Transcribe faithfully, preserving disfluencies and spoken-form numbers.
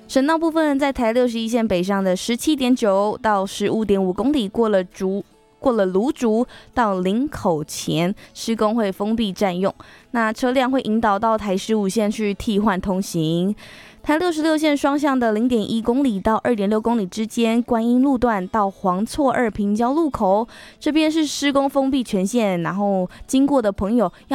省道部分，在台六十一线北上的十七点九到十五点五公里，过了竹。过了芦竹到林口前，施工会封闭占用，那车辆会引导到台十五线去替换通行。台六十六线双向的零点一公里到二点六公里之间，观音路段到黄错二平交路口，这边是施工封闭全线，然后经过的朋友要